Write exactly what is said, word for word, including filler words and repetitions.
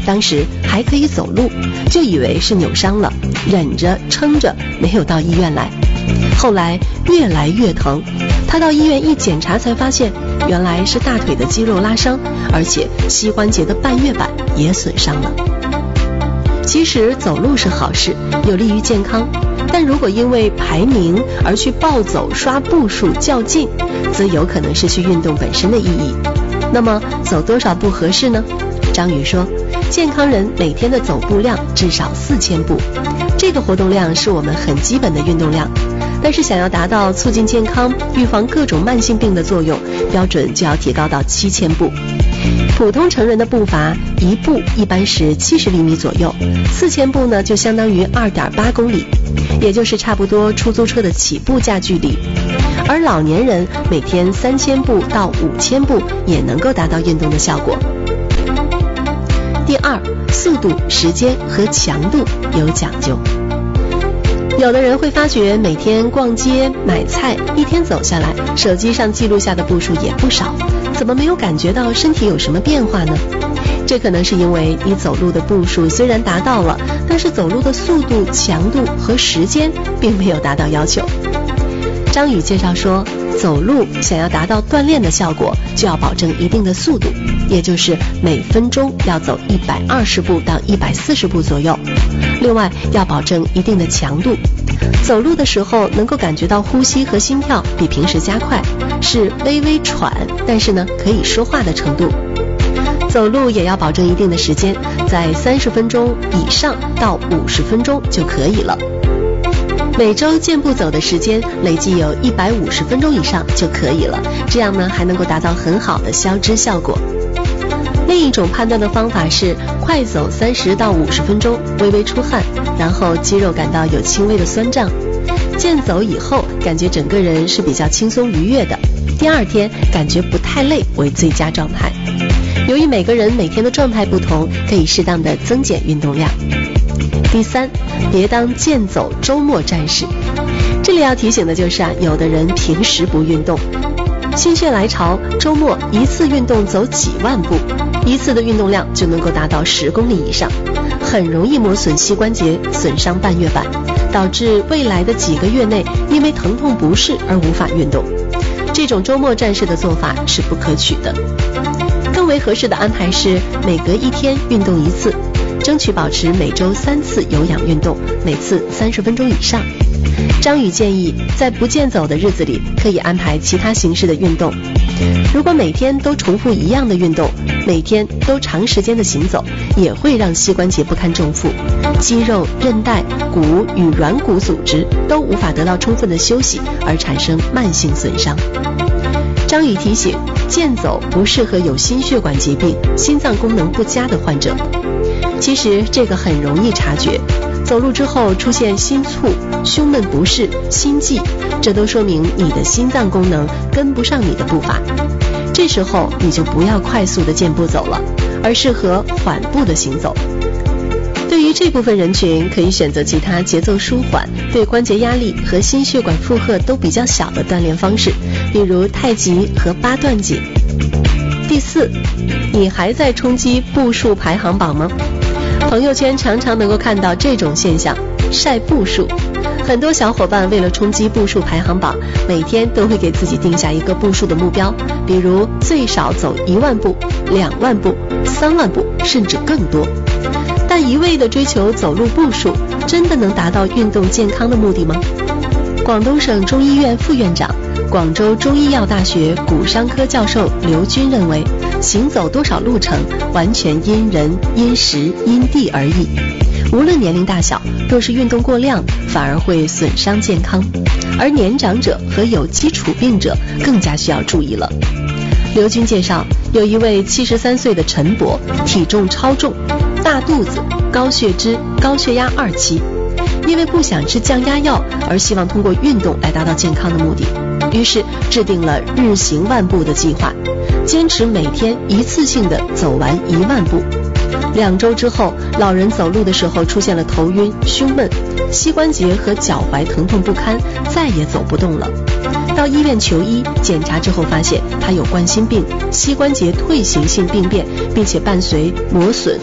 当时还可以走路，就以为是扭伤了，忍着撑着没有到医院来。后来越来越疼，他到医院一检查才发现，原来是大腿的肌肉拉伤，而且膝关节的半月板也损伤了。其实走路是好事，有利于健康，但如果因为排名而去暴走、刷步数较劲，则有可能失去运动本身的意义。那么走多少步合适呢？张宇说，健康人每天的走步量至少四千步，这个活动量是我们很基本的运动量。但是想要达到促进健康、预防各种慢性病的作用，标准就要提高到七千步。普通成人的步伐一步一般是七十厘米左右，四千步呢就相当于 二点八公里，也就是差不多出租车的起步价距离。而老年人每天三千步到五千步也能够达到运动的效果。第二，速度、时间和强度有讲究。有的人会发觉每天逛街买菜，一天走下来，手机上记录下的步数也不少，怎么没有感觉到身体有什么变化呢？这可能是因为你走路的步数虽然达到了，但是走路的速度、强度和时间并没有达到要求。张宇介绍说，走路想要达到锻炼的效果，就要保证一定的速度，也就是每分钟要走一百二十步到一百四十步左右。另外要保证一定的强度，走路的时候能够感觉到呼吸和心跳比平时加快，是微微喘，但是呢可以说话的程度。走路也要保证一定的时间，在三十分钟以上到五十分钟就可以了。每周健步走的时间累计有一百五十分钟以上就可以了，这样呢还能够达到很好的消脂效果。另一种判断的方法是快走三十到五十分钟，微微出汗，然后肌肉感到有轻微的酸胀，健走以后感觉整个人是比较轻松愉悦的，第二天感觉不太累为最佳状态。由于每个人每天的状态不同，可以适当的增减运动量。第三，别当健走周末战士。这里要提醒的就是啊，有的人平时不运动，心血来潮，周末一次运动走几万步，一次的运动量就能够达到十公里以上，很容易磨损膝关节，损伤半月板，导致未来的几个月内因为疼痛不适而无法运动。这种周末战士的做法是不可取的。更为合适的安排是每隔一天运动一次，争取保持每周三次有氧运动，每次三十分钟以上。张宇建议在不健走的日子里可以安排其他形式的运动。如果每天都重复一样的运动，每天都长时间的行走，也会让膝关节不堪重负，肌肉、韧带、骨与软骨组织都无法得到充分的休息，而产生慢性损伤。张宇提醒，健走不适合有心血管疾病、心脏功能不佳的患者。其实这个很容易察觉，走路之后出现心促、胸闷不适、心悸，这都说明你的心脏功能跟不上你的步伐。这时候你就不要快速的健步走了，而适合缓步的行走。对于这部分人群，可以选择其他节奏舒缓、对关节压力和心血管负荷都比较小的锻炼方式，比如太极和八段锦。第四，你还在冲击步数排行榜吗？朋友圈常常能够看到这种现象，晒步数。很多小伙伴为了冲击步数排行榜，每天都会给自己定下一个步数的目标，比如最少走一万步、两万步、三万步，甚至更多。但一味的追求走路步数，真的能达到运动健康的目的吗？广东省中医院副院长、广州中医药大学骨伤科教授刘军认为，行走多少路程完全因人、因时、因地而异。无论年龄大小，若是运动过量，反而会损伤健康，而年长者和有基础病者更加需要注意了。刘军介绍，有一位七十三岁的陈伯，体重超重，大肚子，高血脂、高血压二期，因为不想吃降压药，而希望通过运动来达到健康的目的，于是制定了日行万步的计划，坚持每天一次性的走完一万步。两周之后，老人走路的时候出现了头晕、胸闷，膝关节和脚踝疼痛不堪，再也走不动了。到医院求医，检查之后发现他有冠心病、膝关节退行性病变，并且伴随磨损